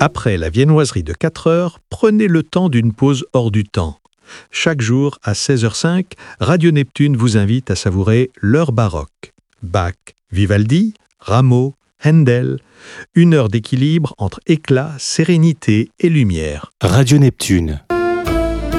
Après la viennoiserie de 4 heures, prenez le temps d'une pause hors du temps. Chaque jour, à 16h05, Radio Neptune vous invite à savourer l'heure baroque. Bach, Vivaldi, Rameau, Handel. Une heure d'équilibre entre éclat, sérénité et lumière. Radio Neptune.